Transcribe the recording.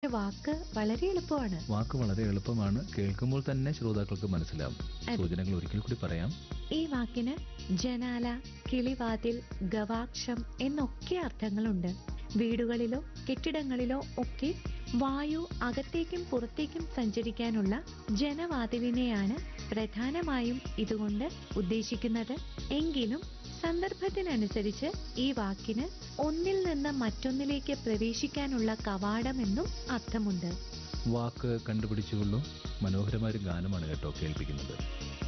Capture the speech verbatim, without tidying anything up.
പക്ഷെ വാക്ക് വളരെ എളുപ്പമാണ്. വാക്ക് വളരെ എളുപ്പമാണ്, കേൾക്കുമ്പോൾ തന്നെ ശ്രോതാക്കൾക്ക് മനസ്സിലാവും. സൂചനകൾ ഒരിക്കൽ കൂടി പറയാം. ഈ വാക്കിന് ജനാല, കിളിവാതിൽ, ഗവാക്ഷം എന്നൊക്കെ അർത്ഥങ്ങളുണ്ട്. വീടുകളിലോ കെട്ടിടങ്ങളിലോ ഒക്കെ വായു അകത്തേക്കും പുറത്തേക്കും സഞ്ചരിക്കാനുള്ള ജനവാതിലിനെയാണ് പ്രധാനമായും ഇതുകൊണ്ട് ഉദ്ദേശിക്കുന്നത്. എങ്കിലും സന്ദർഭത്തിനനുസരിച്ച് ഈ വാക്കിന് ഒന്നിൽ നിന്ന് മറ്റൊന്നിലേക്ക് പ്രവേശിക്കാനുള്ള കവാടമെന്നും അർത്ഥമുണ്ട്. വാക്ക് കണ്ടുപിടിച്ചുകൊള്ളൂ. മനോഹരമായ ഒരു ഗാനമാണ് കേട്ടോ കേൾപ്പിക്കുന്നത്.